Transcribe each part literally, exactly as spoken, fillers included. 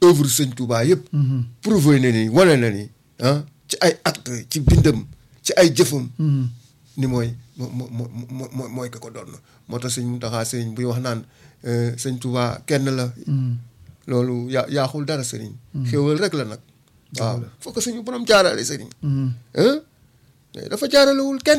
œuvre sëñ Touba yëpp. prouvé na ni wane na ni ah ci ay acte ci bindam ci ay jëfam. ni mooy moo moo moo mooy ka ko doon moo tax sëñ Mountakha sëñ buy wax naan sëñ Touba kenn la. loolu yaa yaaxul dara sëriñ. xéwal rek la nag. waaw foog que suñu borom jaarale sëriñ. dafa jaaralewul kenn.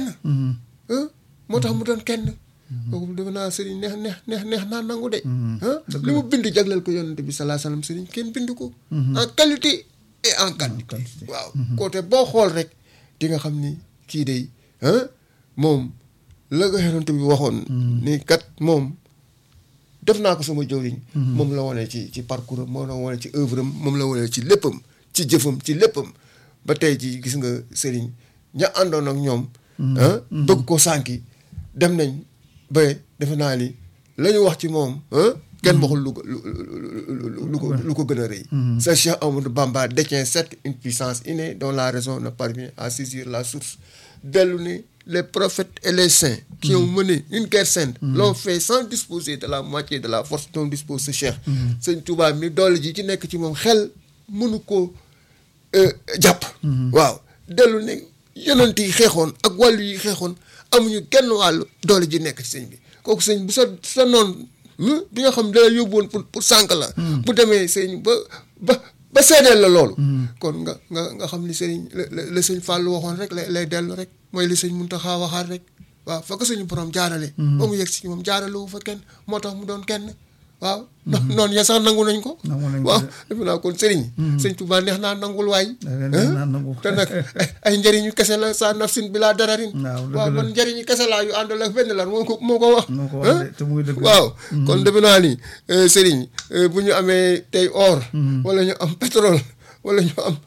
moo tax mu doon kenn. kooku defe naa sëriñ neex neex neex neex naa nangu de. li mu bind jagleel ko yonent bi salaa salaam sëriñ kenn bind ko. en qualité et en quantité. waaw côté boo xool rek di nga xam ni kii day moom la ko yonent bi waxoon. ni kat moom def naa ko sama jëwriñ. moom la wane ci ci parcours am moom la wane ci œuvre am moom la wane ci léppam ci jëfam ci léppam ba tey ji gis nga sëriñ ña àndoon ak ñoom. bëgg ko sànki dem nañ. ba defe naa ni la ñu wax ci moom kenn waxul lu ko lu ko lu ko gën a rëy. ce Cheikh Ahmadou Bamba détient certes une puissance innée dont la raison ne parvient à saisir la source. dellu ni les prophètes et les saints qui ont mené une guerre sainte l'ont fait sans disposer de la moitié de la force dont dispose ce Cheikh. sëñ Touba mi doole ji ci nekk ci moom xel mënu ko jàpp. waaw dellu ni yonent yi xeexoon ak wàllu yi xeexoon. amuñu kenn wàllu doole ji nekk ci sëñ bi kooku sëñ bu sa sa noon bi nga xam ne dala yóbbu woon pour pour sànq la. bu demee sëñ ba ba ba seedeel la loolu. kon nga nga nga xam ni sëñ la la sëñ Fallou waxoon rek lay lay dellu rek mooy li sëñ Mountakha waxaat rek waaw fa ko suñu borom jaarale. ba mu yegg si moom jaarale wu fa kenn moo tax mu doon kenn waaw. noonu ya sax nangu nañ ko. waaw defe naa kon sëriñ. sëñ Touba neex naa nangul waay. te nag ay njëriñu kese la sa nafsin bi laa dararin. waaw man njëriñu kese laa yu àndal ak benn lan moo ko moo ko wax. waaw kon defe naa ni sëriñ bu ñu amee tey or. wala ñu am pétrole wala ñu am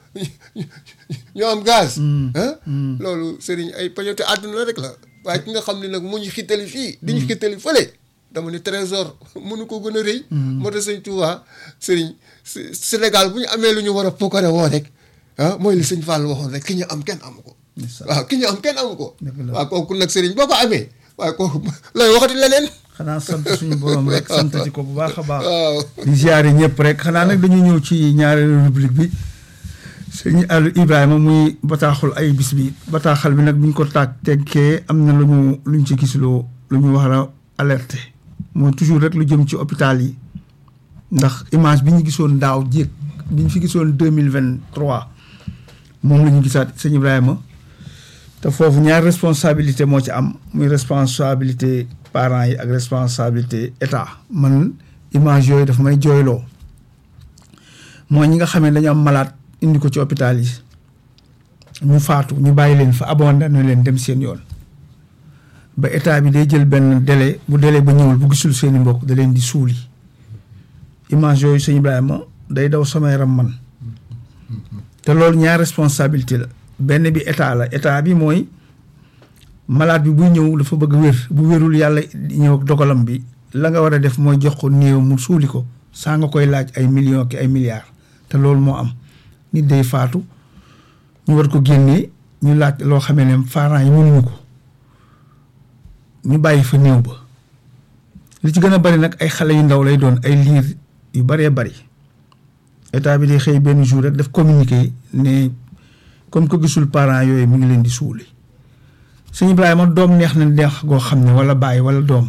ñu am gaz. loolu sëriñ ay pañote àdduna rek la waaye ki nga xam ne nag mu ñu xittali fii. di ñu xittali fële. dama ne trésor mënu ko gën a rëy. moo tax sëñ Touba sëriñ Sénégal bu ñu amee lu ñu war a pokare woo rek ah mooy li sëñ Fall waxoon rek ki ñu am kenn amu ko. waaw ki ñu am kenn amu ko. waaw kooku nag sëriñ boo ko amee waaye kooku lay waxati leneen. xanaa sant suñu borom rek sant ci ko bu baax a baax. waaw di ziare ñëpp rek xanaa nag dañuy ñëw ci ñaareelu rubrique bi sëñ Aliou Ibrahima muy bataaxul ay bis bi bataaxal bi nag bu ñu ko taag teggee am na lu ñu lu ñu ci gisuloo lu ñu wax a alerté. mooy toujours rek lu jëm ci hôpital yi ndax image bi ñu gisoon daaw jéeg bi ñu fi gisoon deux mille vingt trois moom la ñu gisaat sëñ Ibrahima te foofu ñaar responsabilité moo ci am muy responsabilité parents yi ak responsabilité état man image yooyu dafa may jooyloo mooy ñi nga xam ne dañu am malade indi ko ci hôpital yi ñu faatu ñu bàyyi leen fa abandonné leen dem seen yoon. ba état bi day jël benn délai bu délai ba ñëwul bu gisul seen i mbokk da leen di suuli image yooyu sëñ Ibrahima day daw sama yaram man te loolu ñaar responsabilité la benn bi état la état bi mooy malade bi buy ñëw dafa bëgg wér bu wérul yàlla ñëw ak dogalam bi la nga war a def mooy jox ko néew mu suuli ko saa nga koy laaj ay millions ki ay milliards te loolu moo am nit day faatu ñu war ko génnee ñu laaj loo xamee ne parents yi mënuñu ko. ñu bàyyi fa néew ba li ci gën a bari nag ay xale yu ndaw lay doon ay liir yu baree bari état bi day xëy benn jour rek daf communiqué ne comme ko gisul parents yooyu mi ngi leen di suuli sëñ Ibrahima doom neex na neex goo xam ne wala bàyyi wala doom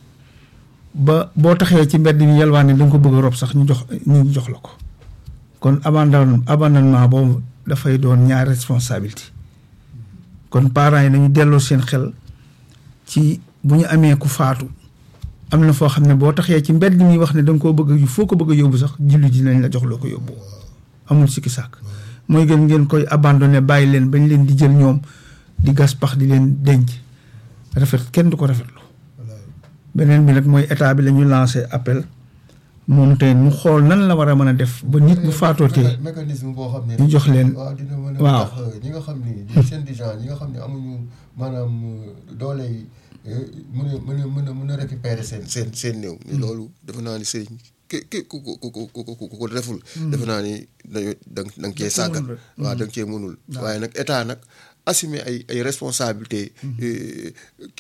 ba boo taxee ci mbedd mi yalwaan ne da nga ko bëgg a rob sax ñu jox ñu jox la ko kon abandon abandonnement boobu dafay doon ñaar responsabilité kon parents yi nañu delloo seen xel ci bu ñu amee ku faatu am na foo xam ne boo taxee ci mbedd mi wax ne da nga koo bëgg yu foo ko bëgg a yóbbu sax jullit ji nañ la jox loo ko yóbbu amul sikki sàkk mooy gën ngeen koy abandonné bàyyi leen bañ leen di jël ñoom di gas pax di leen denc rafet kenn du ko rafetlu beneen bi nag mooy état bi la ñu lancé appel moom tey mu xool nan la war a mën a def ba nit bu faatootee mécanisme boo xam ne ñu jox leen waaw ñi nga xam ni di indigents ñi nga xam ne amuñu maanaam doole yi mën a mën a mën a mën a récupérer seen seen seen néew ni loolu defe naa ni sëriñ ki ki ku ku ku ku ku ko deful defe naa ni dañu da da nga cee sàggan waaw da nga cee mënul waaye nag état nag assumer ay ay responsabilité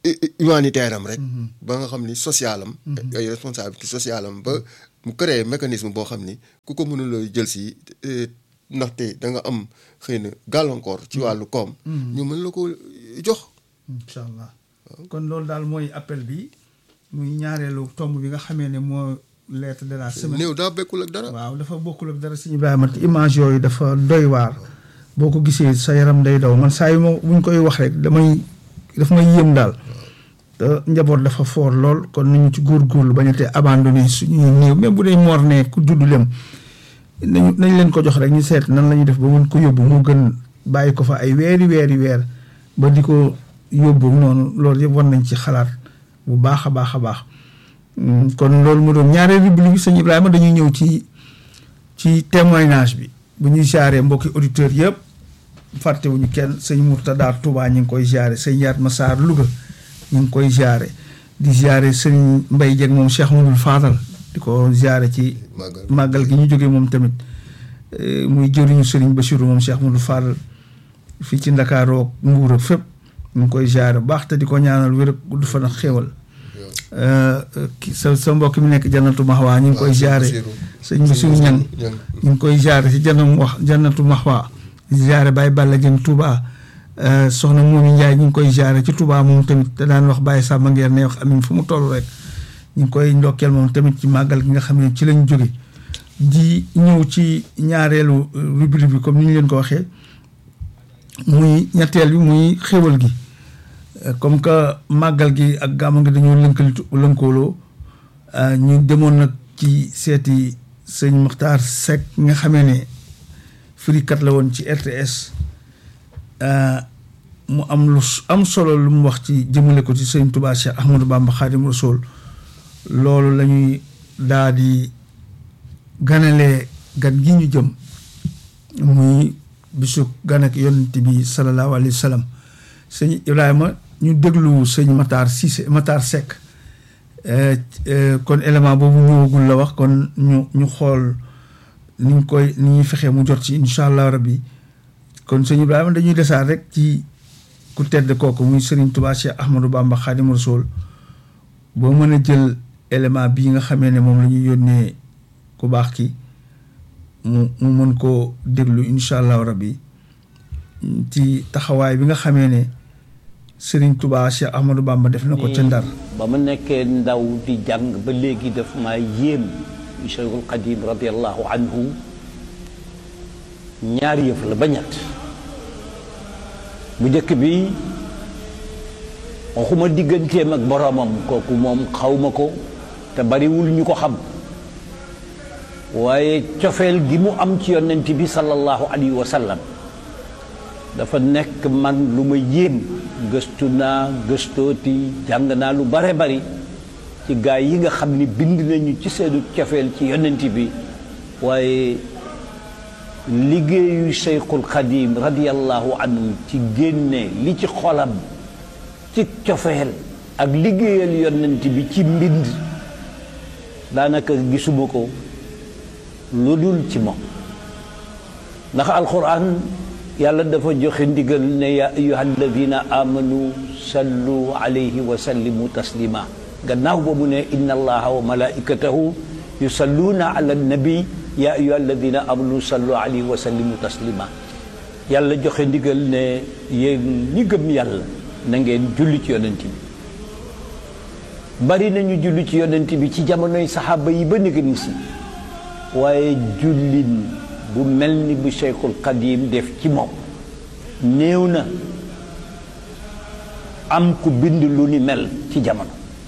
humanitaire am rek. ba nga xam ni social am. ay responsabilité sociale am ba mu créé mécanisme boo xam ni ku ko mënuloo jël si ndaxte da nga am xëy na gàllankoor ci wàllu koom. ñu mën la ko jox. incha allah kon loolu daal mooy appel bi muy ñaareelu tomb bi nga xamee ne moo lettre de la semaine. néew daa bokkul ak dara. waaw dafa bokkul ak dara suñu Ibrahima image yooyu dafa doy waar. boo ko gisee sa yaram day daw man saa yu ma buñ koy wax rek damay daf may yéem daal. te njaboot dafa foor lool kon nañu ci góorgóorlu bañ a te abandonné suñuy néew même bu dee moor ne ku juddu lem nañu nañ leen ko jox rek ñu seet nan la ñuy def ba mën ko yóbbu moo gën bàyyi ko fa ay weeri weeri weer ba di ko yóbbu noonu loolu yëpp war nañ ci xalaat bu baax a baax a baax kon loolu mu doon ñaareel rubrique bi sëñ Ibrahima dañuy ñëw ci ci témoignage bi bu ñuy jaaree mbokki auditeurs yëpp fàttewuñu kenn sëñ Mourtada Touba ñu ngi koy jaare sëñ Yaat Massar Louga ñu ngi koy jaare di jaare sëñ Mbaye Dieng moom Cheikh Mouhamadoul Fadal di ko jaare ci màggal gi ñu jógee moom tamit muy jëriñu sëriñ Bachirou moom Cheikh Mouhamadoul Fadal fii ci Ndakaaroo Mbuur ak fépp ñu ngi koy jaare baax te di ko ñaanal wér gudd fan ak xéewal sa sa mbokk mi nekk Jannatu Mahwa ñu ngi koy jaare sëñ Bassirou Ñang ñu ngi koy jaare ci jannam wax Jannatu Mahwa jaare Baye Balla Dieng Touba soxna Momi Ndiaye ñu ngi koy jaare ci Touba moom tamit te daan wax Baye Samba Ngeer ne wax amin fu mu toll rek ñu ngi koy ndokkeel moom tamit ci màggal gi nga xam ne ci lañ jóge di ñëw ci ñaareelu rubrique bi comme ni ñu leen ko waxee muy ñetteel bi muy xéwal gi comme que màggal gi ak gàmmu gi dañoo lënkalitu lënkooloo ñu demoon nag ci seeti sëñ Mokhtar Seck nga xamee ne firikat la woon ci R T S mu am lu am solo lu mu wax ci jëmale ko ci sëñ Touba Cheikh Ahmadou Bamba Khadim Rasoul loolu la ñuy daa di ganalee gan gi ñu jëm muy bisu gan ak yonent bi sallallahu alayhi wa sallam sëñ Ibrahima ñu déglu sëñ Matar Cissé Matar Seck kon élément boobu ñëwagul la wax kon ñu ñu xool ni ñu koy ni ñuy fexee mu jot ci incha allah rabbi kon sëñ Ibrahima dañuy desaat rek ci ku tedd kooku muy Serigne Touba Cheikh Ahmadou Bamba Khadim Rasoul boo mën a jël élément bii nga xamee ne moom la ñuy yónnee ku baax ki mu mu mën koo déglu incha allah rabbi ci taxawaay bi nga xamee ne Serigne Touba Cheikh Ahmadou Bamba def na ko ca Ndar. ba ma nekkee ndaw di jàng ba léegi daf maa yéem Cheikhul Qadim radiallahu anhu ñaari yëf la ba ñett bu njëkk bi waxuma digganteem ak boroomam kooku moom xawma ko te bariwul ñu ko xam waaye cofeel gi mu am ci yonent bi sallallahu alayhi wa sallam dafa nekk man lu ma yéem gëstu naa gëstooti jàng naa lu bare bari ci gaay yi nga xam ni bind nañu ci seenu cofeel ci yonent bi waaye liggéeyu Cheikhul Xadim radiyallahu anhu ci génne li ci xolam ci cofeel ak liggéeyal yonent bi ci mbind daanaka gisuma ko lu dul ci moom ndax alquran yàlla dafa joxe ndigal ne ya ayyuha alladina amanu sallu alayhi wa sallimu taslima gannaaw ba mu ne inna allaha wa malaikatahu yusalluuna ala nabi ya ayyuha alladina amanu sallu alayhi wa sallimu taslima yàlla joxe ndigal ne yéen ñi gëm yàlla na ngeen julli ci yonent bi bari nañu julli ci yonent bi ci jamonoy saxaaba yi ba négani si waaye jullin bu mel ni bu Cheikhul Qadim def ci moom néew na am ku bind lu ni mel ci jamono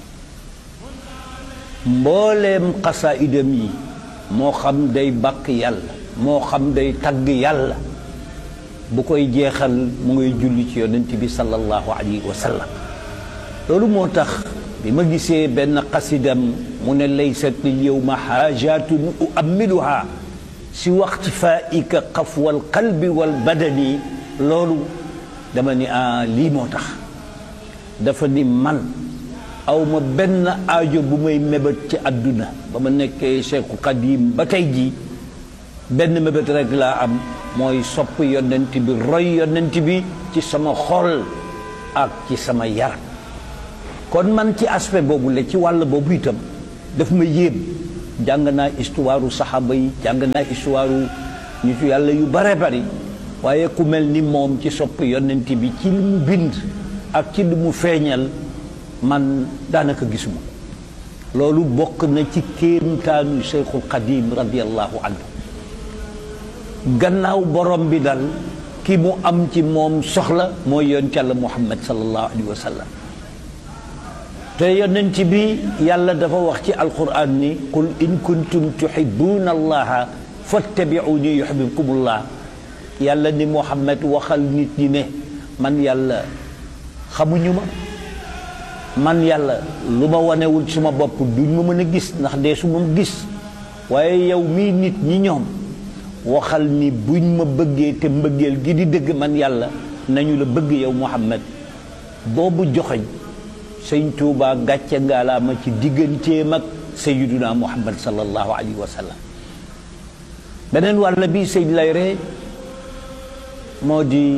mbooleem xasaayidam yi moo xam day bàkk yàlla moo xam day tagg yàlla bu koy jeexal mu ngay julli ci yonent bi sallallahu alayhi wa sallam loolu moo tax bi ma gisee benn xasidam mu ne laysat lil yawma xaajatun uammiluha si waxti faika xafwal qalbi wal badani loolu dama ni ah lii moo tax dafa ni man awma benn aajo bu may mébét ci àdduna ba ma nekkee Cheikhul Qadim ba tey jii benn mébét rek laa am mooy sopp yonent bi roy yonent bi ci sama xol ak ci sama yaram kon man ci aspect boobu la ci wàll boobu itam daf ma yéem jàng naa histoire saxaaba yi jàng naa histoire nitu yàlla yu bare bari waaye ku mel ni moom ci sopp yonent bi ci li mu bind ak ci li mu feeñal man daanaka gisuma loolu bokk na ci kéemtaanu Cheikhul Xadim radiallahu anhu gannaaw borom bi dal ki mu am ci moom soxla mooy yonent yàlla Muhammad sallallahu alayhi wa sallam te yonent bi yàlla dafa wax ci alquran ni qul in kuntum tuhibbuna allaha fattabi'uni yuhibbukumullah yàlla ni Muhammad waxal nit ñi ne man yàlla xamuñu ma man yàlla lu ma wanewul suma bopp duñ ma mën a gis ndax dee su ma gis waaye yow mii nit ñi ñoom waxal ni buñ ma bëggee te mbëggeel gi di dëgg man yàlla nañu la bëgg yow Muhammad boobu joxoñ sëñ Tuubaa gàcce ngaalaama ci digganteem ak sayyiduna Muhammad sallallahu alayhi wa sallam beneen wàll bi sëñ lay ree moo di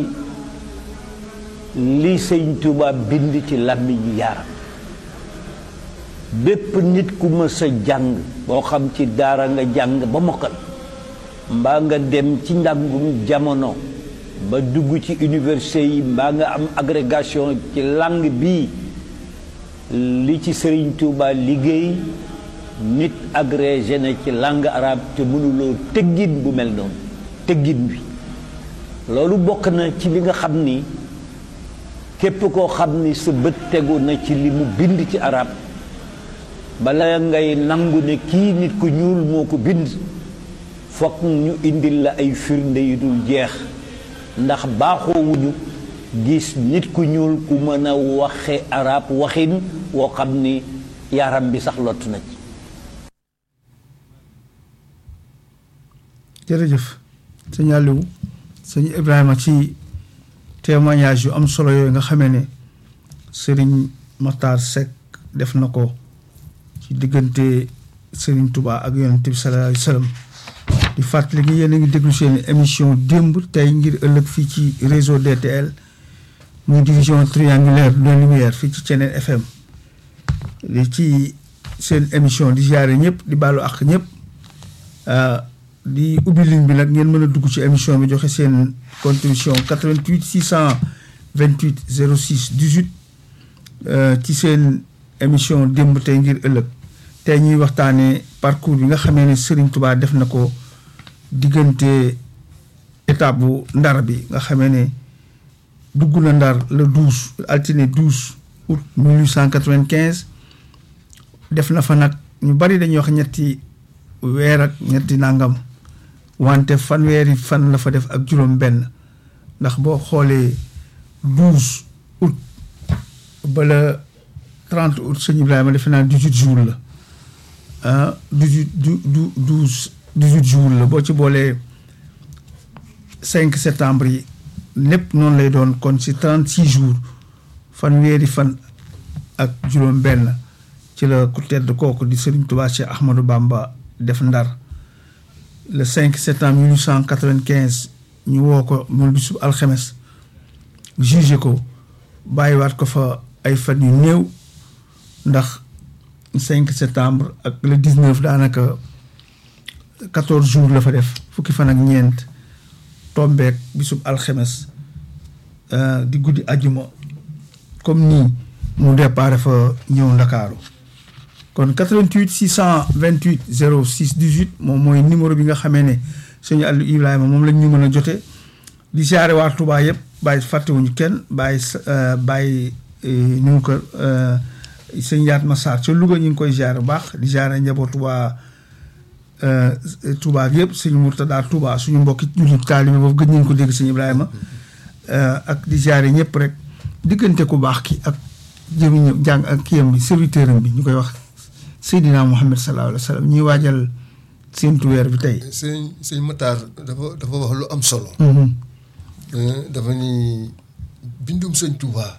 li sëñ Tuubaa bind ci làmmiñu yaaram bépp nit ku mës a jàng boo xam ci daara nga jàng ba mokkal mbaa nga dem ci njàngum jamono ba dugg ci université yi mbaa nga am agrégation ci langue bii li ci Sëriñ Tuubaa liggéey nit agrégé na ci langue arabe te mënuloo tëggin bu mel noonu tëggin bi loolu bokk na ci li nga xam ni képp koo xam ni sa bët tegu na ci li mu bind ci arab bala ngay nangu ne kii nit ku ñuul moo ko bind fokk ñu indil la ay firnde yu dul jeex ndax baaxoowuñu gis nit ku ñuul ku mën a waxe arab waxin woo xam ni yaram bi sax lott na ci. jërëjëf sëñ Aliou sëñ Ibrahima ci témoignage yu am solo yooyu nga xamee ne Serigne Makhtar Seck def na ko ci diggante Serigne Touba ak Yonent bi sallallahu alayhi wa sallam di fàttali ngi yéen a ngi déglu seen émission démb tey ngir ëllëg fii ci réseau D T L muy division triangulaire de lumière fii ci Thiénène F M li ci seen émission di ziare ñëpp di baalu ak ñëpp di ubbi ligne bi nag ngeen mën a dugg ci émission bi joxe seen contribution quatre-vingt-huit six cent vingt-huit zéro six dix-huit ci seen émission démb tey ngir ëllëg tey ñuy waxtaanee parcours bi nga xamee ne Serigne Touba def na ko diggante étape bu Ndar bi nga xamee ne dugg na Ndar le douze altine douze août mille huit cent quatre-vingt-quinze def na fa nag ñu bari dañuy wax ñetti weer ak ñetti nangam wante fanweeri fan la fa def ak juróom benn ndax boo xoolee douze août ba la trente août sëñ Ibrahima defe naa dix-huit jours la ah dix-huit du du douze dix-huit jours la boo ci boolee cinq septembre yi lépp noonu lay doon kon ci trente-six jours fanweeri fan ak juróom benn ci la ku tedd kooku di Serigne Touba Cheikh Ahmadou Bamba def Ndar le cinq septembre mille huit cent quatre-vingt-quinze ñu woo ko moom bisub alxemes jugé ko bàyyiwaat ko fa ay fan yu néew ndax cinq septembre ak le dix-neuf daanaka quatorze jours la fa def fukki fan ak ñeent tombeek bisub alxemes di guddi ajjuma comme nii mu départ fa ñëw Ndakaaru kon quatre-vingt-huit six cent vingt-huit zéro six dix-huit moom mooy numéro bi nga xamee ne sëñ Aliou Ibrahima moom lañ ñu mën a jote di siyaare waa Touba yëpp bàyyi fàttewuñu kenn bàyyi bàyyi ñu ngi ko sëñ Yaat Massar ca Louga ñu ngi koy siyaare bu baax di siyaare njabootu waa Touba yëpp sëñ Mourtada Touba suñu mbokki jullit taalibe boobu gëj nañ ko dégg sëñ Ibrahima ak di siyaare ñëpp rek diggante ku baax ki ak jëriñu jàng ak kiyam bi serviteur am bi ñu koy wax Seydina Muhammad sallallahu alayhi wa sallam ñuy waajal séntu weer bi tey. sëñ sëñ Matar dafa dafa wax lu am solo. dafa ni bindum sëñ Touba.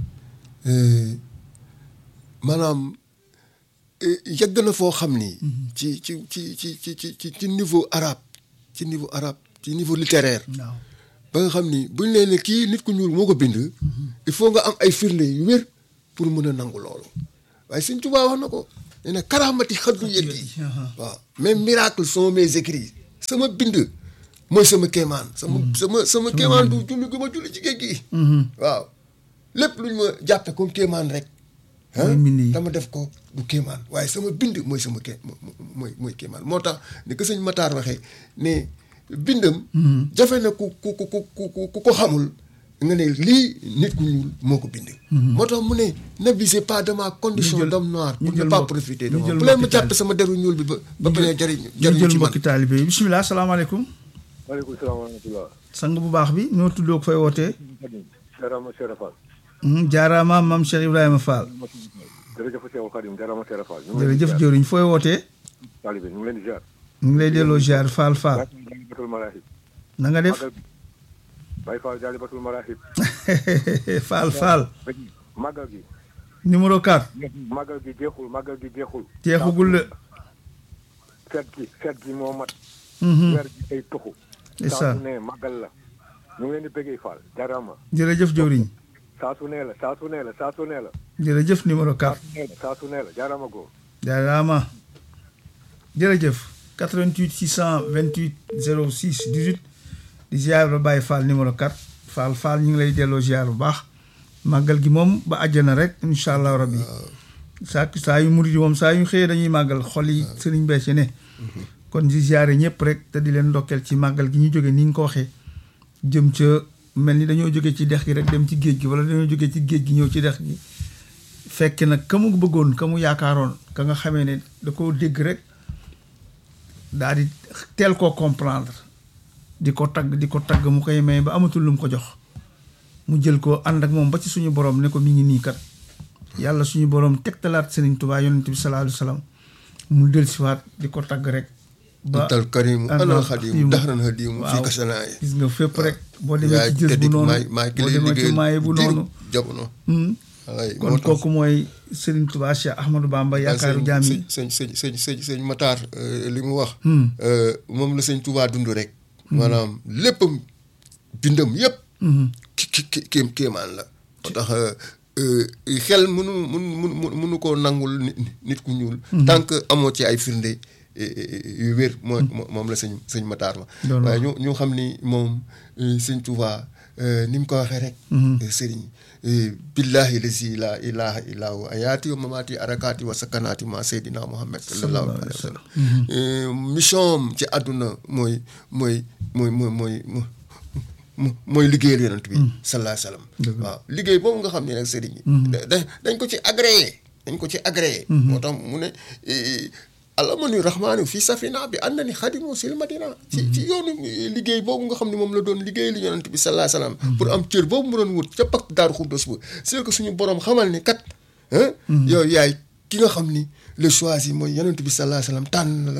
maanaam yegg na foo xam ni. ci ci ci ci ci ci ci niveau arabe ci niveau arabe ci niveau littéraire. ba nga xam ni buñ leen ne kii nit ku ñuul moo ko bind. il faut nga am ay firnde yu wér pour mën a nangu loolu waaye Sëñ Tuubaa wax na ko nee na karaamati xaddu yët yi waaw mes miracles sont mes écrits sama bind mooy sama kéemaan sama sama sama kéemaan du julli gi ma julli ci géej gi waaw lépp lu ñu ma jàppe comme kéemaan rek ah dama def ko du kéemaan waaye sama bind mooy sama ké mooy mooy kéemaan moo tax ni ko sëñ Matar waxee ne bindam jafe na ku ku ku ku ku ko xamul nga ne lii nit ku ñuul moo ko bind moo tax mu ne n'abusez pas de ma condition d'homme noir pour ne pas profiter de moi bu leen ma jàppe sama deru ñuul bi ba ba bañ a jëriñ jëriñ ci man mbokki taalibe yi bisimilah salaamaaleykum waaleykum salaam wa rahmatulah. sang bu baax bi ñoo tuddoo ko fay wootee jaaraama Cheikh Fall. jaaraama maam Cheikh Ibrahima Fall. jërëjëf Cheikh Khadim jaaraama Cheikh Fall. jërëjëf jëriñ fooy wootee. taalibe ñu ngi leen di ziar. ñu ngi lay delloo ziar Fall Fall. na nga def. Baye Fall Jaalibatul Marahib. Fall Fall. màggal gi. numéro quatre. màggal gi jeexul màggal gi jeexul. jeexugul de. fet gi fet gi moo mat. weer gi ay tuxu. ndeysaan saa su ne màggal la. ñu ngi leen di bëggee Fall jaaraama. jërëjëf jëriñ. saa su ne la saa su ne la saa su ne la. jërëjëf numéro quatre. saa su ne la jaaraama góor. jaaraama. jërëjëf. quatre-vingt-huit six cent vingt-huit zéro six dix-huit. di ziar ba Baye Fall numéro quatre Fall Fall ñu ngi lay delloo ziar bu baax màggal gi moom ba àjjana rek incha allah rabbi saa saa yu murid yi moom saa yu xëyee dañuy màggal xol yi sëriñ Béthio ne kon di ziare ñëpp rek te di leen ndokkeel ci màggal gi ñu jóge ni nga ko waxee jëm ca mel ni dañoo jóge ci dex gi rek dem ci géej gi wala dañoo jóge ci géej gi ñëw ci dex gi fekk nag ka mu bëggoon ka mu yaakaaroon ka nga xamee ne da koo dégg rek daal di teel koo comprendre di ko tagg di ko tagg mu koy may ba amatul lu mu ko jox mu jël ko ànd ak moom ba ci suñu borom ne ko mi ngi nii kat yàlla suñu borom tegtalaat Sëriñ Tuubaa yonent bi sallallahu alayhi wa sallam mu dellusiwaat di ko tagg rek. ba antal karimu anal xadimu daxran xadimu fii kasanaay gis nga fépp rek. boo demee ci jës bu noonu boo demee ci maaye bu noonu. jamono. kon kooku mooy Sëriñ Tuubaa Cheikh Ahmadou Bamba yaakaaru jaam yi. sëñ sëñ sëñ sëñ sëñ Matar li mu wax. moom la Sëñ Tuubaa dund rek. maanaam léppam bindam yëpp. ki ki ki kéemaan la. moo tax xel mënu mënu mënu koo nangul nit ku ñuul. tant que amoo ci ay firnde yu wér. moo moom la sëñ sëñ Matar ma. waaye ñu ñu xam ni moom Sëñ Tuubaa ni mu ko waxee rek. sëriñ billahi lazi la ilaha illa huwa ayaati wa mamaati arakaati wa sakanaati ma seydina Muhammad sallallahu alayhi wa sallam. mission ci àdduna mooy mooy mooy mooy mooy mooy liggéeyal yonent bi sallallahu alayhi wa sallam. waaw liggéey boobu nga xam ne nag sëriñ yi dañ ko ci agréé dañ ko ci agréé moo tax mu ne alamani rahmaani fii safina bi ànd na ni xadimoo sil madina ci ci yoonu liggéey boobu nga xam ne moom la doon liggéey li yonent bi sallallahu alayhi wa sallam pour am cër boobu mu doon wut ca pacte Daaru Xuddoos ba c'est que suñu borom xamal ni kat yow yaay ki nga xam ni le choisi mooy yonent bi sallallahu alayhi wa sallam tànn na la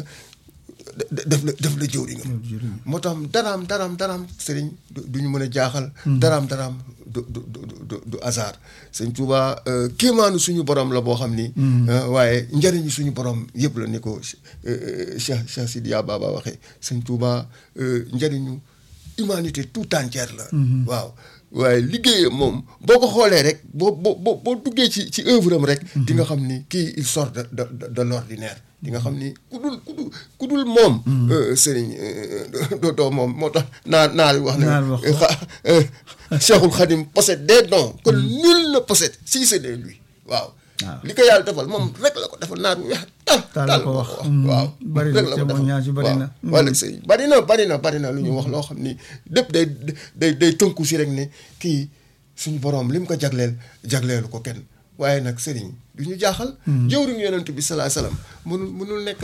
def la def la jëwri nga moo tax daraam daraam daraam sëriñ du ñu mën a jaaxal daraam daraam du du du du hasard sëñ Tuubaa kéemaanu suñu borom la boo xam ni waaye njëriñu suñu borom yëpp la ni ko Cheikh Cheikh Sidiya Baba waxee sëñ Tuubaa njëriñu humanité tout entière la waaw waaye liggéeyam moom boo ko xoolee rek boo boo boo duggee ci ci œuvre am rek di nga xam ni kii il sort de de de l'ordinaire di nga xam ni ku dul ku dul ku dul moom sëriñ doo doo moom moo tax naar naar yi wax na Cheikhul Khadim possède des dons que nul ne possède si c'est de lui waaw li ko yàlla defal moom rek la ko defal naar bu weex tal tal ko wax waaw bari na témoignage bari na wala sëriñ bari na bari na bari na lu ñu wax loo xam ni lépp day day day tënku si rek ne kii suñu borom li mu ko jagleel jagleelu ko kenn waaye nag sëriñ du ñu jaaxal jëwriñu yonent bi sallallahu alayhi wasallam mënul mënul nekk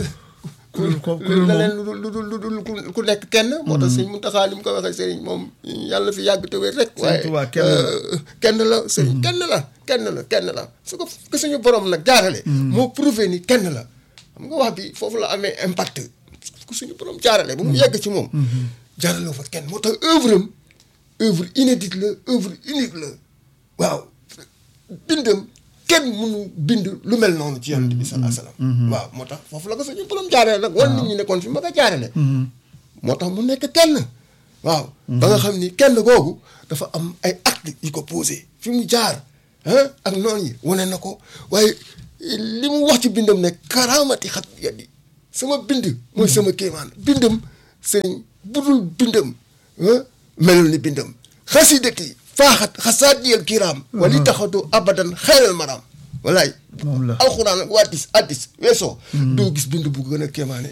la leen lu dul lu dul ku nekk kenn moo tax sëñ Muntaxa li mu ko waxee sëriñ moom yàlla fi yàgg te wér rek waaye kenn la sëriñ kenn la kenn la kenn la su ko ko suñu borom nag jaarale moo prouvé ni kenn la xam nga wax bi foofu la amee impact ko suñu borom jaarale ba mu yegg ci moom jaarale fa kenn moo tax œuvre am œuvre inédite la œuvre unique la waaw bindam kenn mënu bind lu mel noonu ci yonent bi sallallahu alayhi wasallam waaw moo tax foofu la ko suñu borom jaarale nag wala nit ñi nekkoon fi ma ko jaarale moo tax mu nekk kenn waaw ba nga xam ni kenn googu dafa am ay acte yi ko posé fi mu jaar ah ak noonu yi wane na ko waaye li mu wax ci bindam ne karaamati xat yaddi sama bind mooy sama kéemaan bindam sëriñ budul bindam ah melul ni bindam xasidati faaxat xasaadiyal kiraam wali taxatu abadan xayral maraam walaay alxuraan ak waa dis addis weesoo doo gis bind bu gën a kéemaane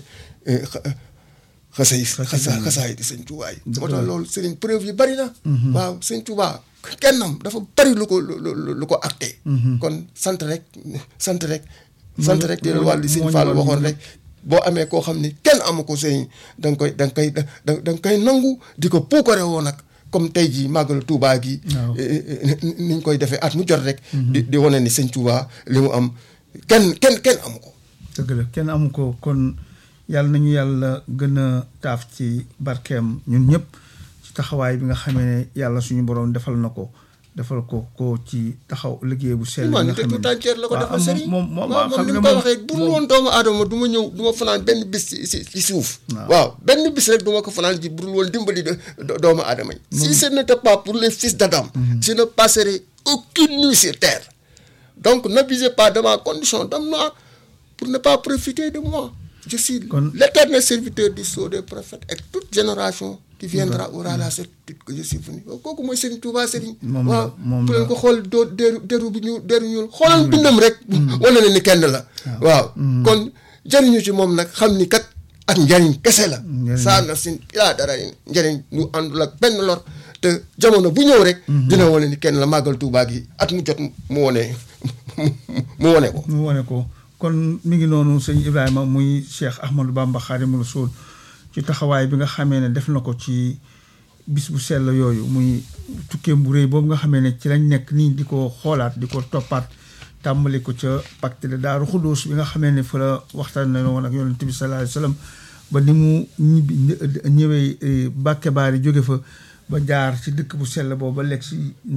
xasay xasa xasaay di sëñ Tuubaa yi moo tax loolu sëriñ preuve yi bari na waaw sëñ Tuubaa kennam dafa bari lu ko lu lu ko acté kon sant rek sant rek sant rek dina wàllu sëñ Fall waxoon rek boo amee koo xam ni kenn amu ko sëñ da nga koy da nga koy da da nga koy nangu di ko puukare woo nag comme tey jii màggalu Tuubaa gi ni ñu koy defee at mu jot rek di di wane ni sëñ Tuubaa li mu am kenn kenn kenn amu ko dëgg la kenn amu ko kon yàlla nañu yàlla gën a taaf ci barkeem ñun ñëpp ci taxawaay bi nga xamee ne yàlla suñu borom defal na ko defal ko ko ci taxaw liggéey bu sell. nga xam ne tànceer la ko defal sëriñ moom moom moom ni mu koy waxee bu woon doomu aadama du ma ñëw du ma fanaan benn bis ci ci suuf. waaw benn bis rek du ma ko fanaan ji bu dul woon dimbali doomu aadama yi. si ce n'était pas pour les fils d'Adam. je ne passerai aucune nuit sur terre. donc n'abusez pas de ma condition d'homme noir pour ne pas profiter de moi. Je suis l'éternel serviteur du sceau des prophètes et toute génération qui viendra aura la certitude que je suis venu. kooku mooy Serigne Touba Serigne. moom la moom la waaw ko xool doo deru deru bu ñu deru ñuul xoolal bindam rek. wane na ni kenn la. waaw kon jëriñu ci moom nag xam ni kat ak njëriñ kese la. saa na si ilaa dara njëriñ lu àndul ak benn lor te jamono bu ñëw rek. dina wane ni kenn la màggal Touba gi at mu jot mu wane mu wane ko. mu wane ko. kon mi ngi noonu sëñ Ibrahima muy Cheikh Ahmadou Bamba Khadimou Rassoul ci taxawaay bi nga xamee ne def na ko ci bis bu sell yooyu muy tukkeem bu rëy boobu nga xamee ne ci lañ nekk nii di ko xoolaat di ko toppaat tàmbali ko ca pacte de Daaru Xudoos bi nga xamee ne fa la waxtaan na woon ak yonent bi sallallahu alayhi wa sallam ba ni mu ñibbi ñëwee Mbàkke Baari jóge fa ba jaar ci dëkk bu sell boobu ba lekk si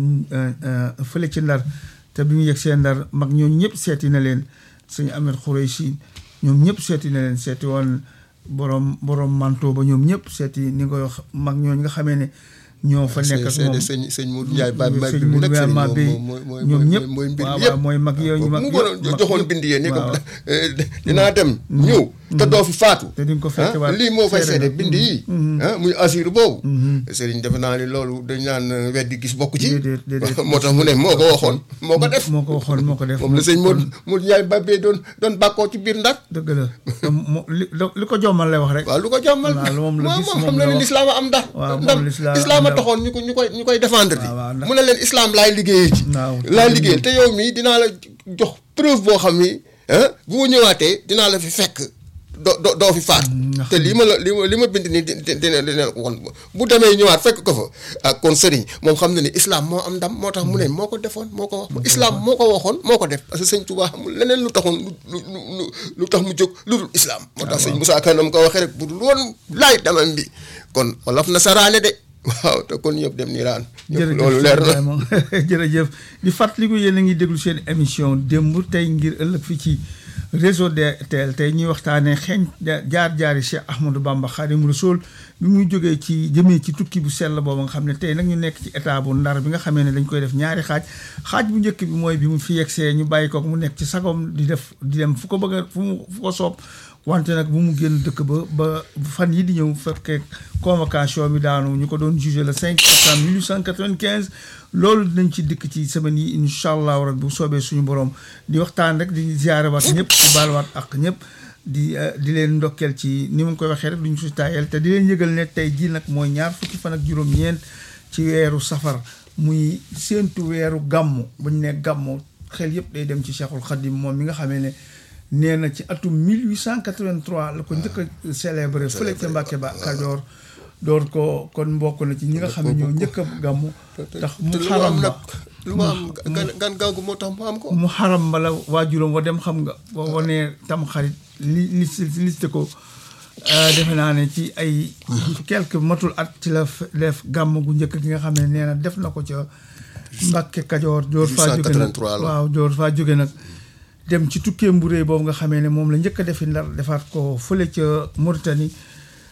fële ci Ndar te bi mu yegg see Ndar mag ñooñu ñëpp seeti na leen sëñ Ahmed Khoureychi ñoom ñëpp seeti na leen seeti woon borom borom manto ba ñoom ñëpp seeti ni nga koy wax mag ñooñu nga xamee ne ñoo fa nekk ak moom sëñ sëñ Modou Ndiaye ba sëñ Modou Ndiaye ma bi ñoom ñëpp waaw waaw mooy mag yooyu mag mu joxoon bind yee ni ko dinaa dem ñëw te doo fi faatu te di nga ko fekke waat lii moo fay seede bind yi muy assur boobu sëriñ defe naa ni loolu dañ naan weddi gis bokk ci moo tax mu ne moo ko waxoon moo ko def moo ko waxoon moo ko def moom la sëñ Modou Modou Ndiaye ba bee doon doon bàkkoo ci biir Ndar dëgg la li ko jommal lay wax rek waaw lu ko jommal moom xam na ne lislaam am ndax ndax islaam a taxoon ñu ko ñu koy ñu koy défendre di mu ne leen islam laay liggéeyee ci laay liggéeyal te yow mii dinaa la jox preuve boo xam ni bu ma ñëwaatee dinaa la fi fekk doo doo doo fi faat te lii ma la li ma li ma bind nii dina dina ko won bu demee ñëwaat fekk ko fa ak kon sëriñ moom xam na ni islam moo am ndam moo tax mu ne moo ko defoon moo ko wax islam moo ko waxoon moo ko def parce que sëñ Tuubaa xamul leneen lu taxoon lu lu lu tax mu jóg lu dul islam moo tax sëñ Moussa Kanam ko waxee rek bu dul woon laay damam bi kon wolof na saraane de waaw te kon ñëpp dem niiraan. jërëjëf loolu leer na jërëjëf di fàttaliku yéen a ngi déglu seen émission démb tey ngir ëllëg fii ci réseau D T L tey ñuy waxtaanee xeeñ jaar-jaari Cheikh Ahmadou Bamba Khadimou Rassoul bi muy jógee ci jëmee ci tukki bu sell boobu nga xam ne tey nag ñu nekk ci état bu Ndar bi nga xamee ne dañ koy def ñaari xaaj xaaj bu njëkk bi mooy bi mu fi yegsee ñu bàyyi ko mu nekk ci sagom di def di dem fu ko bëgg a fu mu fu ko soob wante nag bu mu génn dëkk ba ba fan yi di ñëw fekkee convocation bi daanu ñu ko doon jugé le cinq septembre mille huit cent quatre-vingt-quinze loolu dinañ ci dikk ci semaine yi incha allah rek bu soobee suñu borom di waxtaan rek di ziare waat ñëpp di baaluwaat ak ñëpp di di leen ndokkeel ci ni mu koy waxee rek duñu si taayal te di leen yëgal ne tey jii nag mooy ñaar fukki fan ak juróom-ñeent ci weeru safar muy séentu weeru gàmmu bu ñu ne gàmmu xel yëpp day dem ci Cheikhul Khadim moom mi nga xamee ne nee na ci atum mille huit cent quatre-vingt-trois la ko njëkk a célébré fële ca Mbàkke ba Kajoor door ko kon mbokk na ci ñi nga xam ne ñoo njëkk a gàmmu tax mu xaram ba lu ma am gan gaagu moo tax mu am ko mu xaram ba la waajuram wa dem xam nga boo wanee tam xarit li li liste ko defe naa ne ci ay quelque matul at ci la def gàmm gu njëkk gi nga xam ne nee na def na ko ca Mbàkke Kajoor joor faa jóge nag waaw joor faa jóge nag dem ci tukkeem bu réy boobu nga xamee ne moom la njëkk a defi Ndar defaat ko fële ca Mauritanie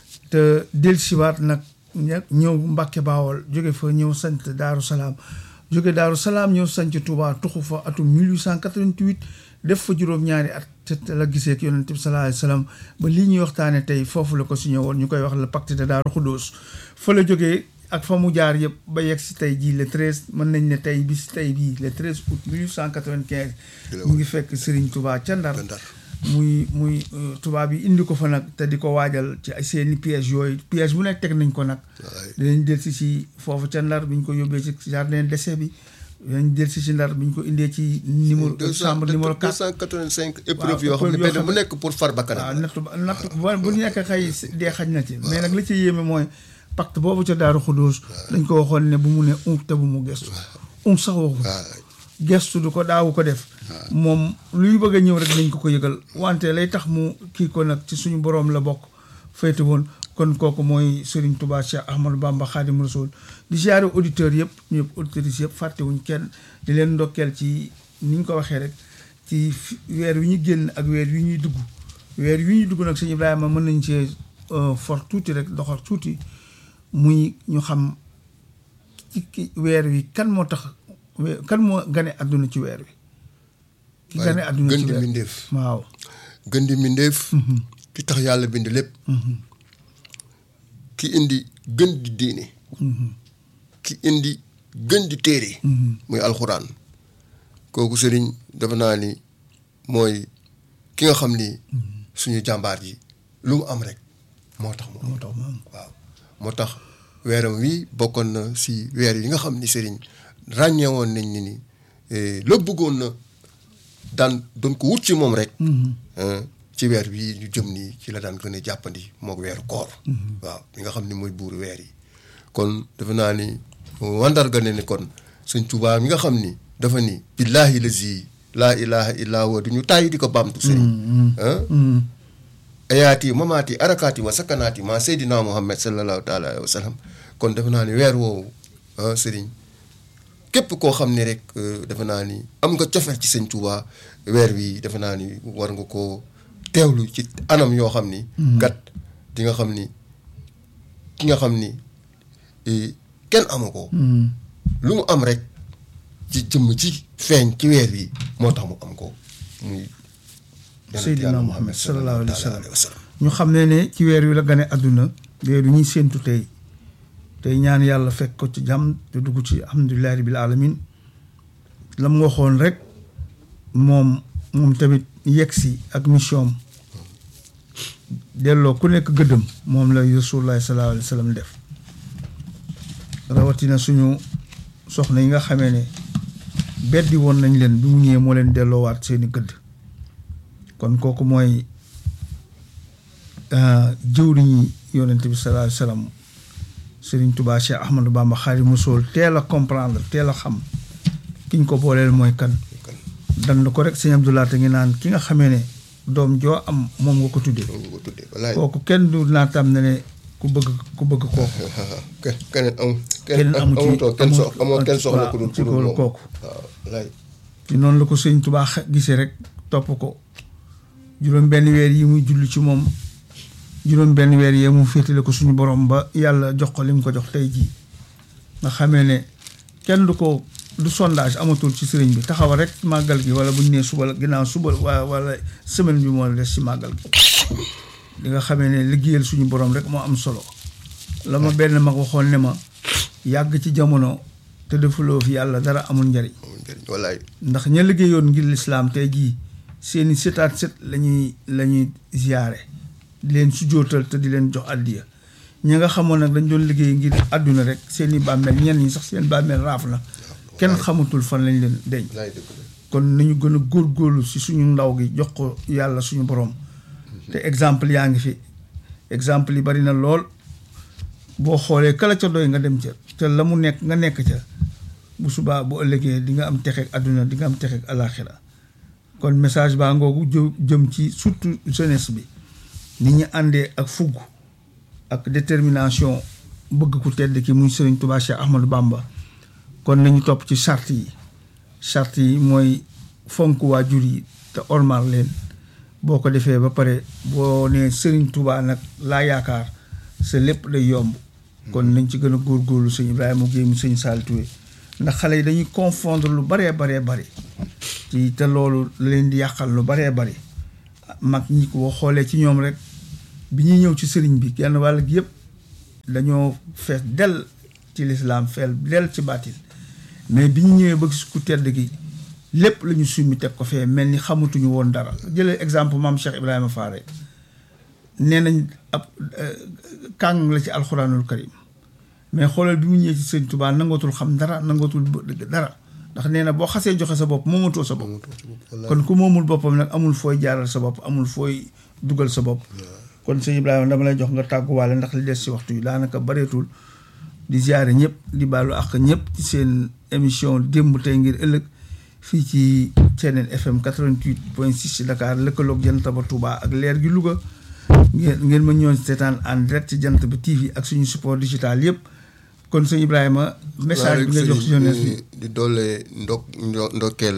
te dellusiwaat nag ñëw Mbàkke Baawol jóge fa ñëw sant Daaru Salaam jóge Daaru Salaam ñëw sanc Touba tuxu fa atum mille huit cent quatre-vingt-huit def fa juróom-ñaari at te la gisee ak yonent bi sallallahu alayhi wa sallam ba lii ñuy waxtaane tey foofu la ko signé woon ñu koy wax le pacte de Daaru Xudoos fa la jógee ak fa mu jaar yëpp ba yegg si tey jii le treize mën nañ ne tey bis tey bii le treize août mille huit cent quatre-vingt-quinze mu ngi fekk Serigne Touba ca Ndar muy muy tubaab yi indi ko fa nag te di ko waajal ci ay seeni pièges yooyu piège bu nekk teg nañ ko nag dinañ del si si foofu ca Ndar bi ñu ko yóbbee ci jardin d'essai bi dinañ del si si Ndar bi ñu ko indee ci numéro chambre numéro quatre deux cent quatre-vingt-cinq épreuves yoo xam ne benn bu nekk pour far bakkanam waaw natt natt bu nekk xëy dee xaj na ci mais nag la ci yéeme mooy pacte boobu ca Daaru Xudoos dañ ko waxoon ne bu mu ne um te bu mu gestu um sax waxu gestu du ko daawu ko def moom luy bëgg a ñëw rek nañ ko ko yëgal wante lay tax mu kii ko nag ci suñu boroom la bokk féete woon kon kooku mooy Serigne Touba Cheikh Ahmadou Bamba Khadim Rassoul di ziare auditeurs yëpp ñëpp auditrices yëpp fàttewuñ kenn di leen ndokkeel ci ni ñu ko waxee rek ci weer wi ñu génn ak weer wi ñuy dugg weer wi ñuy dugg nag sëñ Ibrahima mën nañ cee fort tuuti rek doxal tuuti muy ñu xam ci weer wi kan moo tax kan moo gane àdduna ci weer wi ki gane àdduna ci gën di weer mbindeef waaw gën di mbindeef ki tax yàlla bind lépp ki indi gën di diine ki indi gën di téere muy alxuraan kooku sëriñ dafa naa ni mooy ki nga xam ni suñu jàmbaar ji lu mu am rek moo tax moom moo tax moom waaw moo tax weeram wi bokkoon na si weer yi nga xam ni sëriñ ràññeewoon nañ ni ni la bëggoon na daan doon ko wut ci moom rek ci weer bii ñu jëm nii ci la daan gën a jàppandi mook weeru koor waaw mi nga xam ni mooy buuru weer yi kon dafa naa ni wandarga ne ni kon sëñ Tuubaa mi nga xam ni dafa ni billaahi lazi laa ilaha illa huwa du ñu tàyyi di ko baamtu sëriñ ayaati mamaati arakaati wa sakanaati maa seydina muhammad sallallahu taala alayhi wa sallam kon dafa naa ni weer woowu sëriñ képp koo xam ne rek dafa naa ni am nga cofeel ci sëñ Tuubaa weer wi dafa naa ni war nga koo teewlu ci anam yoo xam ni kat di nga xam ni ki nga xam ni kenn amu ko lu mu am rek ci jëmm ci feeñ ci weer wi moo tax mu am ko muy Seydina Muhammad sallallahu alayhi wa sallam ñu xam ne ne ci weer wi la gane àdduna weer wi ñuy séentu tey tey ñaan yàlla fekk ko ci jàmm te dugg ci alhamdulillahi rabbil alamin la mu waxoon rek moom moom tamit yegg si ak mission delloo ku nekk gëddëm moom la Rasulullah sallallahu alayhi wa sallam def rawatina suñu soxna yi nga xamee ne beddi woon nañ leen bi mu ñëwee moo leen delloowaat seeni gëdd kon kooku mooy jëwriñi yonent bi sallallahu alayhi wa sallam Serigne Touba Cheikh Ahmadou Bamba Khadim Rassoul teel a comprendre teel a xam ki ñu ko booleel mooy kan dan ko rek sëñ Abdoulaye te ngi naan ki nga xamee ne doom joo am moom nga ko tuddee kooku kenn du naatam ne ne ku bëgg ku bëgg kooku keneen am kenn amu ci kenn so amoo kenn soxla ku dul ci kooku lay ci noonu la ko sëñ Touba gisee rek topp ko juróom benn weer yi muy julli ci moom juróom benn weer yee mu féetale ko suñu borom ba yàlla jox ko li mu ko jox tey jii nga xamee ne kenn du ko du sondage amatul ci sëriñ bi taxaw rek màggal gi wala bu ñu nee suba la ginnaaw suba wala wala semaine bi moo des ci màggal gi li nga xamee ne liggéeyal suñu borom rek moo am solo la ma benn mag waxoon ne ma yàgg ci jamono te defuloo fi yàlla dara amul njariñ wallaay ndax ña liggéeyoon ngir lislaam tey jii seeni setaat set lañuy la ñuy ziyaare di leen sujjóotal te di leen jox addiya ñi nga xamoon nag dañ doon liggéey ngir àdduna rek seeni bàmmeel ñenn ñi sax seen bàmmeel raaf na kenn xamatul fan lañ leen denc kon nañu gën a góorgóorlu si suñu ndaw gi jox ko yàlla suñu borom te exemple yaa ngi fi exemple yi bari na lool boo xoolee kala ca doy nga dem ca te la mu nekk nga nekk ca bu subaa bu ëllëgee di nga am texeeg àdduna di nga am texeeg alaxira kon message baa ngoogu jë jëm ci surtout jeunesse bi ni ñu àndee ak fugg ak détermination bëgg ku tedd ki muy Serigne Touba Cheikh Ahmadou Bamba kon nañu topp ci charte yi charte yi mooy fonk waajur yi te ormal leen boo ko defee ba pare boo nee Serigne Touba nag laa yaakaar sa lépp day yomb kon nañ ci gën a góorgóorlu sëñ Ibrahima Guèye mu sëñ Saliou Touré ndax xale yi dañuy confondre lu baree baree bari ci te loolu leen di yàqal lu baree bari mag ñi ko xoolee ci ñoom rek bi ñuy ñëw ci sëriñ bi genn wàll gi yëpp dañoo fees del ci lislaam fees del ci baatil mais bi ñu ñëwee ba gis ku tedd gi lépp la ñu summi teg ko fee mel ni xamatuñu woon dara jëlee exemple maam Cheikh Ibrahima Fall rek nee nañ ab kàng la ci alxuraanul karim mais xoolal bi mu ñëwee ci sëñ Tuubaa nangootul xam dara nangootul dara ndax nee na boo xasee joxe sa bopp moomatoo sa bopp kon ku moomul boppam nag amul fooy jaaral sa bopp amul fooy dugal sa bopp kon sëñ Ibrahima dama lay jox nga tàgguwaale ndax li des ci waxtu yi daanaka bareetul di ziare ñëpp di baalu ak ñëpp ci seen émission démb tey ngir ëllëg fii ci Thiénène F M quatre-vingt-huit point six ci Dakar lëkkaloog Jant ba Touba ak leer gi Louga ngeen ngeen ma ñëwoon seetaan en direct ci Jant ba T V ak suñu support digital yëpp kon sëñ Ibrahima message bi nga jox jeunesse bi di doole ndok ndokkeel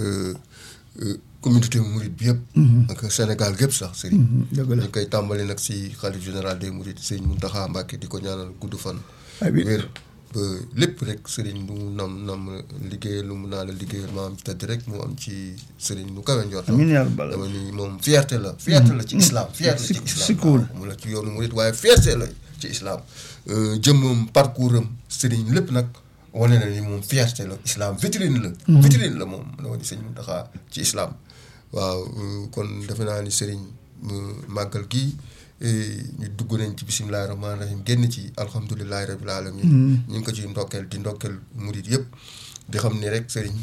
communauté mouride bi yëpp ak Sénégal gépp sax sëriñ ñu koy tàmbali nag si xalif général des mourides sëriñ Mountakha Mbacké di ko ñaanal gudd fan wér ba lépp rek sëriñ lu mu nam nam liggéey lu mu naa la liggéeyal ma am tëdd rek mu am ci sëriñ lu kawe njort dama ni moom fierté la fierté la ci islam fierté la ci islam mu la ci yoonu murid waaye fierté la ci islam jëmmam parcours am sëriñ lépp nag wane na ni moom fierté la islam vitrine la vitrine la moom la wane sëñ Mountakha ci islam waaw kon defe naa ni sëriñ màggal gi ñu dugg nañ ci bisimilahi rahmaani rahim génn ci alhamdulilahi rabil alamin ñu ngi ko ci ndokkeel di ndokkeel murid yëpp di xam ni rek sëriñ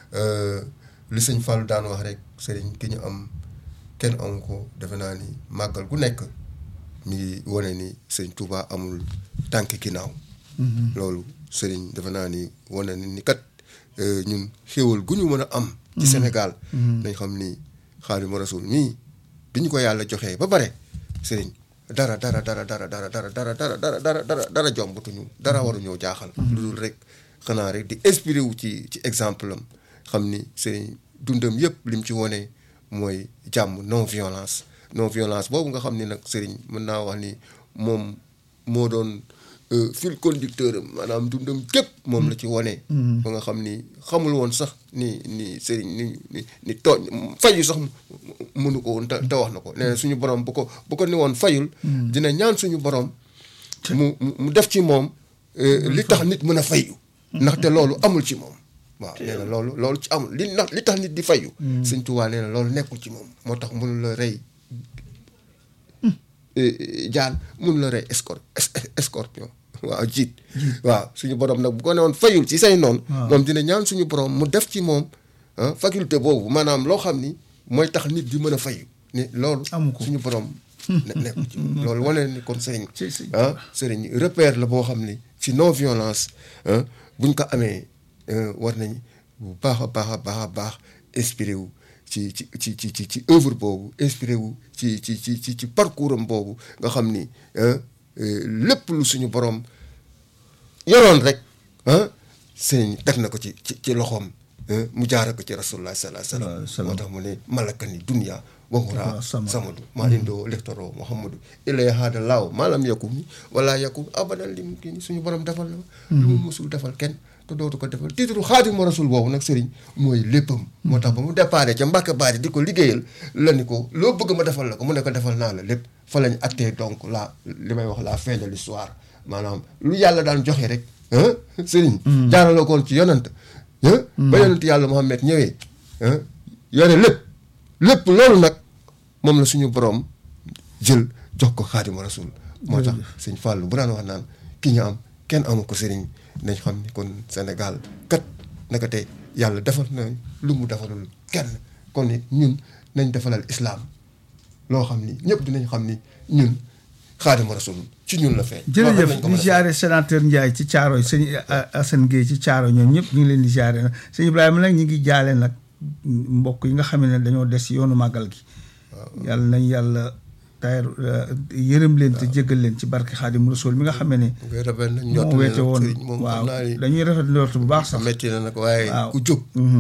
li sëñ Fallou daan wax rek sëriñ ki ñu am kenn amu ko defe naa ni màggal gu nekk mi ngi wane ni sëriñ Touba amul tànk ginnaaw loolu sëriñ defe naa ni wane ni kat ñun xéewal gu ñu mën a am ci Sénégal nañ xam ni Xaadimu Rasuul mii bi ñu ko yàlla joxee ba bare sëriñ dara dara dara dara dara dara dara dara dara dara dara dara jombatuñu dara waruñoo jaaxal lu dul rek xanaa rek di inspiré wu ci ci exemple am xam ni sëriñ dundam yëpp lim ci wone mooy jàmm non violence non violence boobu nga xam ni nag sëriñ mën naa wax ni moom moo doon fil conducteur am maanaam dundam képp moom la ci wone ba nga xam ni xamul woon sax ni ni sëriñ ni ni ni tooñ fayu sax mënu ko woon te te wax na ko nee na suñu borom bu ko bu ko ni woon fayul dina ñaan suñu borom mu mu def ci moom li tax nit mën a fayu ndaxte loolu amul ci moom waaw nee na loolu loolu ci amul li ndax li tax nit di fayu Sëñ Tuubaa nee na loolu nekkul ci moom moo tax mënu la rey jaan mënu la rey escor escorpion waaw jiit waaw suñu borom nag bu ko ne woon fayul ci say noonu moom dina ñaan suñu borom mu def ci moom faculté boobu maanaam loo xam ni mooy tax nit di mën a fayu ni loolu suñu borom nekk ci loolu wane ni kon sëriñ ah sëriñ repère la boo xam ni ci non violence buñ ko amee war nañ bu baax a baax a baax a baax inspiré wu ci ci ci ci ci ci œuvre boobu inspiré wu ci ci ci ci ci parcours am boobu nga xam ni lépp lu suñu borom yoroon rek ah sëriñ teg na ko ci ci ci loxoom mu jaare ko ci rasulullah sallallahu alayhi wasallam moo tax mu ne malakani dunya wa hura samadu maa indoo lectoro muhammadu ilay haada laaw maalam yakun wala yakun abadan li mu kii suñu borom defal la lu mu musul defal kenn te dootu ko defal titre xaadimu rasul boobu nag sëriñ mooy léppam moo tax ba mu déparé ca Mbàkke Baari di ko liggéeyal la ni ko loo bëgg ma defal la ko mu ne ko defal naa la lépp fa lañ attee donc la li may wax la fin de l'histoire maanaam lu yàlla daan joxe rek sëriñ jaaraloo koon ci yonant ba yonent yàlla Muhammad ñëwee yore lépp lépp loolu nag moom la suñu borom jël jox ko xaadimu rasul moo tax sëñ Fallou bu daan wax naan ki ñu am kenn amu ko sëriñ nañ xam ni kon Sénégal kat naka tey yàlla defal na lu mu defalul kenn kon ni ñun nañ defalal islam loo xam ni ñëpp dinañ xam ni ñun xaadimu rasul ci ñun la feeñ. jërëjëf di ziare sénateur Ndiaye ci Thiaroye yi sëñ Assane Gueye ci Thiaroye ñoom ñëpp ñu ngi leen di ziare nag sëñ Ibrahima nag ñu ngi jaale nag mbokk yi nga xam ne dañoo des ci yoonu màggal gi. yàlla nañ yàlla tayar yërëm leen te jéggal leen ci barke xaadimu rasul mi nga xam ne. moo weete woon waaw dañuy rafet njort bu baax sax. metti na nag waaye ku jóg.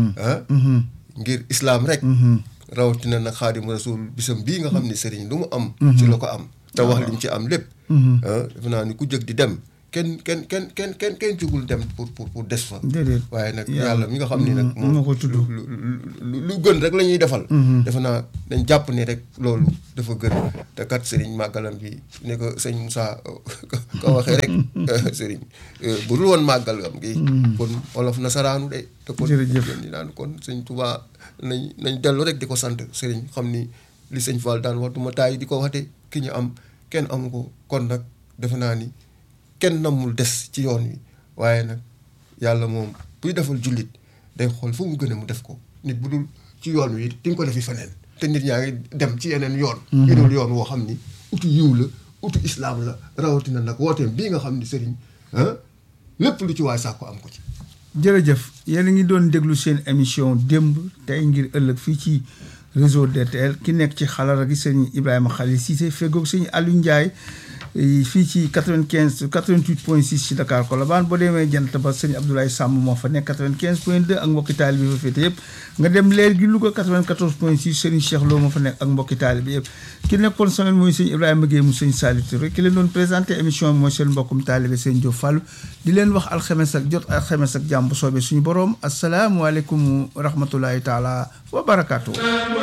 ngir islam rek. rawatina nag xaadimu rasul bisam bii nga xam ne sëriñ lu mu am. ci la ko am. te wax lim ci am lépp. defe naa ni ku jóg di dem kenn kenn kenn kenn kenn kenn jugul dem pour pour pour des fa. déedéet waaye nag yàlla mi nga xam ni nag. moo ko tudd lu lu lu gën rek la ñuy defal. defe naa dañ jàpp ni rek loolu dafa gën te kat Serigne màggalam bi ne ko sëñ Moussa ko waxee rek Serigne bu dul woon màggalam gi. kon olof nasaraanu de. te kon ni naan kon sëñ Touba nañ nañ dellu rek di ko sant Serigne xam ni li sëñ Fall daan wax duma taay di ko waxte ki ñu am kenn amu ko kon nag defe naa ni. kenn namul des ci yoon wi waaye nag yàlla moom buy defal jullit day xool fu mu gën a mu def ko nit bu dul ci yoon wi di nga ko defi feneen te nit ñaa ngi dem ci yeneen yoon yu dul yoon woo xam ni utu yiw la utu islaam la rawatina nag wooteem bii nga xam ni sëriñ ah lépp lu ci waay sax ko am ko ci jërëjëf yéen a ngi doon déglu seen émission démb tey ngir ëllëg fii ci réseau D T L ki nekk ci xalara gi sëñ Ibrahima Khalil Cissé feggoog sëñ Aliou Ndiaye fii ci quatre-vingt-quinze quatre-vingt-huit point six ci Dakar Colobane boo demee jant ba sëñ Abdoulaye Samb moo fa nekk quatre-vingt-quinze point deux ak mbokki taalibe bi fa féete yëpp nga dem leer gi Louga quatre-vingt-quatorze point six Serigne Cheikh Lo moo fa nekk ak mbokki taalibe bi yëpp ki nekkoon sonal mooy sëñ Ibrahima Gueye mu sëñ Saliou Touré ki leen doon présenté émission bi mooy seen mbokkum taalibe sëñ Diop Fallou di leen wax alxames ak jot alxames ak jàmm bu soobee suñu borom asalaamualeykum wa rahmatulahi taala wa barakaatu.